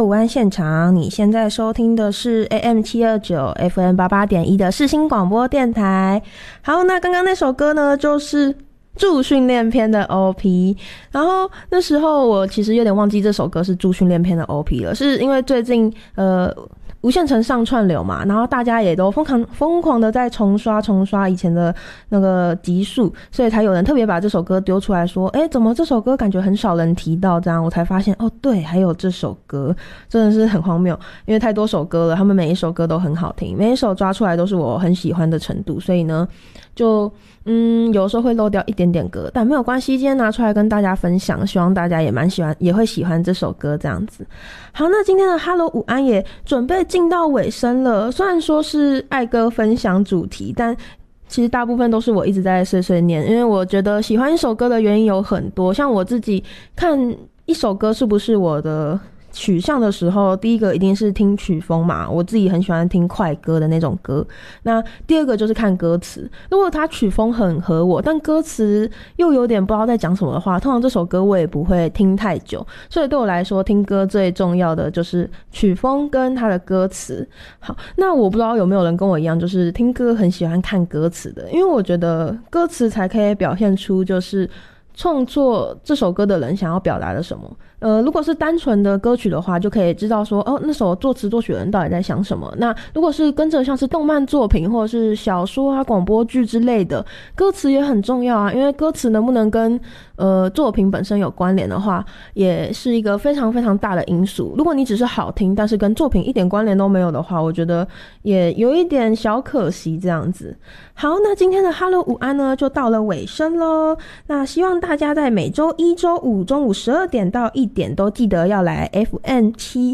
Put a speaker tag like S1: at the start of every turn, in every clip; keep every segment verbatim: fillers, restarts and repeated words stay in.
S1: 午安现场，你现在收听的是 A M 七二九 F M 八八点一 的世新广播电台。好，那刚刚那首歌呢，就是助训练篇的 O P， 然后那时候我其实有点忘记这首歌是助训练篇的 O P 了，是因为最近呃无限城上串流嘛，然后大家也都疯狂疯狂的在重刷重刷以前的那个集数，所以才有人特别把这首歌丢出来说，诶，怎么这首歌感觉很少人提到，这样我才发现哦，对，还有这首歌，真的是很荒谬，因为太多首歌了，他们每一首歌都很好听，每一首抓出来都是我很喜欢的程度，所以呢就嗯，有时候会漏掉一点点歌，但没有关系，今天拿出来跟大家分享，希望大家也蛮喜欢，也会喜欢这首歌这样子。好，那今天的 Hello 午安也准备进到尾声了，虽然说是爱歌分享主题，但其实大部分都是我一直在碎碎念，因为我觉得喜欢一首歌的原因有很多，像我自己看一首歌是不是我的取向的时候，第一个一定是听曲风嘛，我自己很喜欢听快歌的那种歌。那第二个就是看歌词，如果它曲风很合我，但歌词又有点不知道在讲什么的话，通常这首歌我也不会听太久。所以对我来说，听歌最重要的就是曲风跟它的歌词。好，那我不知道有没有人跟我一样，就是听歌很喜欢看歌词的，因为我觉得歌词才可以表现出就是创作这首歌的人想要表达的什么。呃，如果是单纯的歌曲的话，就可以知道说，哦，那首作词作曲人到底在想什么。那如果是跟着像是动漫作品或者是小说啊、广播剧之类的，歌词也很重要啊，因为歌词能不能跟呃作品本身有关联的话，也是一个非常非常大的因素。如果你只是好听，但是跟作品一点关联都没有的话，我觉得也有一点小可惜这样子。好，那今天的 Hello 午安呢，就到了尾声咯。那希望大家在每周一、周五中午十二点到一点都记得要来 F M 七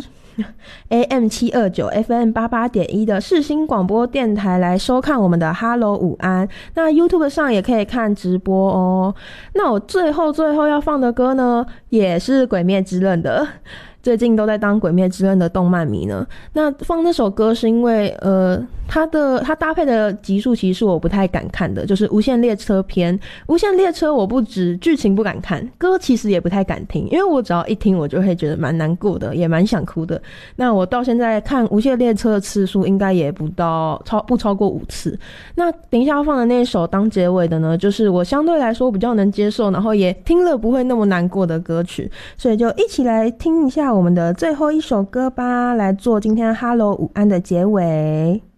S1: A M 七二九 F M 八八点一 的世新广播电台来收看我们的 Hello 午安。那 YouTube 上也可以看直播哦。那我最后最后要放的歌呢，也是鬼灭之刃的，最近都在当鬼灭之刃的动漫迷呢。那放那首歌是因为呃它的它搭配的集数其实是我不太敢看的，就是无限列车篇。无限列车我不止剧情不敢看，歌其实也不太敢听，因为我只要一听我就会觉得蛮难过的，也蛮想哭的。那我到现在看无限列车的次数应该也不到超不超过五次。那等一下要放的那一首当结尾的呢，就是我相对来说比较能接受，然后也听了不会那么难过的歌曲，所以就一起来听一下我们的最后一首歌吧，来做今天 Hello 午安的结尾。